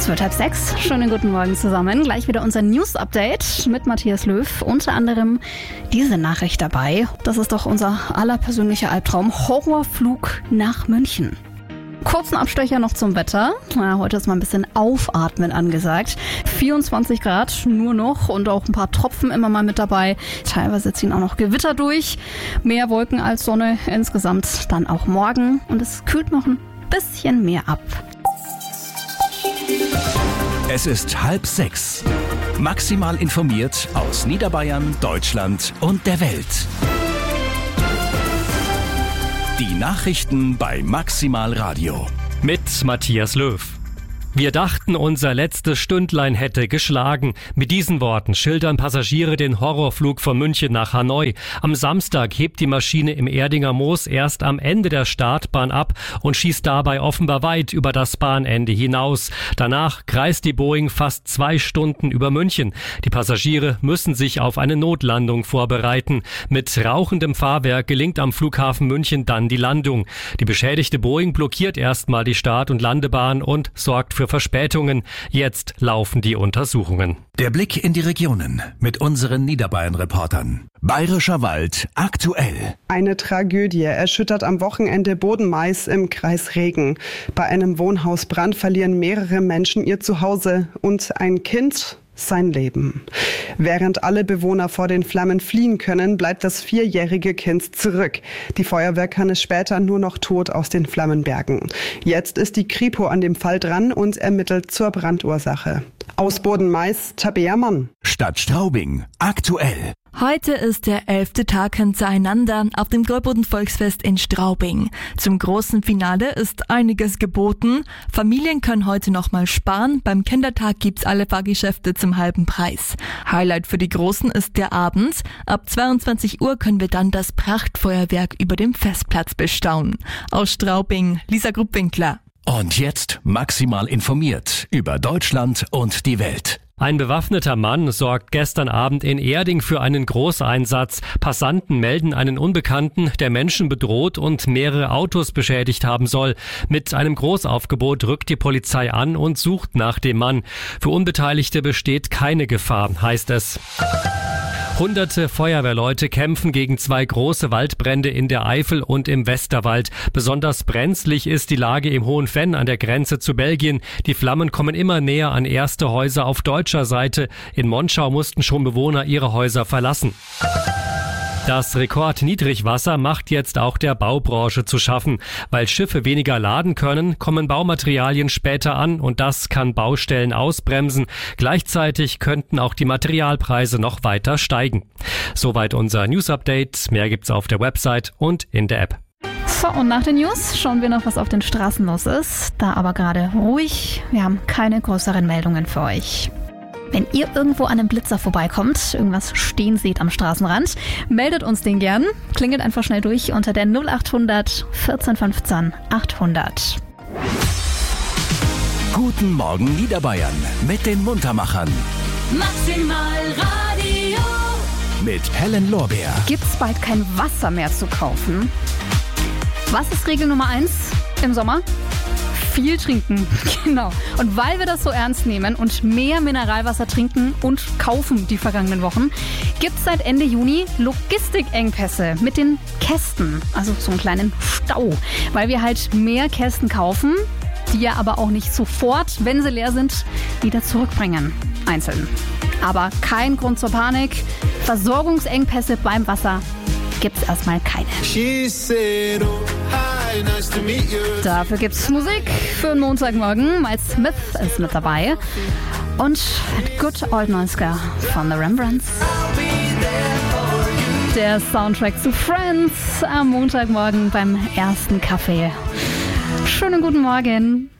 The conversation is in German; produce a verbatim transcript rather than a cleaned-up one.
Es wird halb sechs. Schönen guten Morgen zusammen. Gleich wieder unser News-Update mit Matthias Löw. Unter anderem diese Nachricht dabei. Das ist doch unser aller persönlicher Albtraum. Horrorflug nach München. Kurzen Abstecher noch zum Wetter. Na, heute ist mal ein bisschen Aufatmen angesagt. vierundzwanzig Grad nur noch und auch ein paar Tropfen immer mal mit dabei. Teilweise ziehen auch noch Gewitter durch. Mehr Wolken als Sonne insgesamt dann auch morgen. Und es kühlt noch ein bisschen mehr ab. Es ist halb sechs. Maximal informiert aus Niederbayern, Deutschland und der Welt. Die Nachrichten bei Maximal Radio. Mit Matthias Löw. Wir dachten, unser letztes Stündlein hätte geschlagen. Mit diesen Worten schildern Passagiere den Horrorflug von München nach Hanoi. Am Samstag hebt die Maschine im Erdinger Moos erst am Ende der Startbahn ab und schießt dabei offenbar weit über das Bahnende hinaus. Danach kreist die Boeing fast zwei Stunden über München. Die Passagiere müssen sich auf eine Notlandung vorbereiten. Mit rauchendem Fahrwerk gelingt am Flughafen München dann die Landung. Die beschädigte Boeing blockiert erstmal die Start- und Landebahn und sorgt für Verspätungen. Jetzt laufen die Untersuchungen. Der Blick in die Regionen mit unseren Niederbayern-Reportern. Bayerischer Wald aktuell. Eine Tragödie erschüttert am Wochenende Bodenmais im Kreis Regen. Bei einem Wohnhausbrand verlieren mehrere Menschen ihr Zuhause und ein Kind sein Leben. Während alle Bewohner vor den Flammen fliehen können, bleibt das vierjährige Kind zurück. Die Feuerwehr kann es später nur noch tot aus den Flammen bergen. Jetzt ist die Kripo an dem Fall dran und ermittelt zur Brandursache. Aus Bodenmais, Tabea Mann. Stadt Straubing aktuell. Heute ist der elfte Tag hintereinander auf dem Gäuboden-Volksfest in Straubing. Zum großen Finale ist einiges geboten. Familien können heute nochmal sparen. Beim Kindertag gibt's alle Fahrgeschäfte zum halben Preis. Highlight für die Großen ist der Abend. Ab zweiundzwanzig Uhr können wir dann das Prachtfeuerwerk über dem Festplatz bestaunen. Aus Straubing, Lisa Gruppwinkler. Und jetzt maximal informiert über Deutschland und die Welt. Ein bewaffneter Mann sorgt gestern Abend in Erding für einen Großeinsatz. Passanten melden einen Unbekannten, der Menschen bedroht und mehrere Autos beschädigt haben soll. Mit einem Großaufgebot rückt die Polizei an und sucht nach dem Mann. Für Unbeteiligte besteht keine Gefahr, heißt es. Hunderte Feuerwehrleute kämpfen gegen zwei große Waldbrände in der Eifel und im Westerwald. Besonders brenzlig ist die Lage im Hohen Venn an der Grenze zu Belgien. Die Flammen kommen immer näher an erste Häuser auf deutscher Seite. In Monschau mussten schon Bewohner ihre Häuser verlassen. Das Rekordniedrigwasser macht jetzt auch der Baubranche zu schaffen. Weil Schiffe weniger laden können, kommen Baumaterialien später an und das kann Baustellen ausbremsen. Gleichzeitig könnten auch die Materialpreise noch weiter steigen. Soweit unser News-Update. Mehr gibt's auf der Website und in der App. So, und nach den News schauen wir noch, was auf den Straßen los ist. Da aber gerade ruhig. Wir haben keine größeren Meldungen für euch. Wenn ihr irgendwo an einem Blitzer vorbeikommt, irgendwas stehen seht am Straßenrand, meldet uns den gern. Klingelt einfach schnell durch unter der null acht hundert vierzehn fünfzehn achthundert. Guten Morgen Niederbayern mit den Muntermachern. Maximal Radio. Mit Helen Lorbeer. Gibt's bald kein Wasser mehr zu kaufen? Was ist Regel Nummer eins im Sommer? Viel trinken, genau. Und weil wir das so ernst nehmen und mehr Mineralwasser trinken und kaufen die vergangenen Wochen, gibt es seit Ende Juni Logistikengpässe mit den Kästen, also so einen kleinen Stau, weil wir halt mehr Kästen kaufen, die ja aber auch nicht sofort, wenn sie leer sind, wieder zurückbringen, einzeln. Aber kein Grund zur Panik, Versorgungsengpässe beim Wasser gibt's erstmal keine. Dafür gibt's Musik für den Montagmorgen. Miles Smith ist mit dabei. Und Good Old Noise Girl von The Rembrandts. Der Soundtrack zu Friends am Montagmorgen beim ersten Kaffee. Schönen guten Morgen.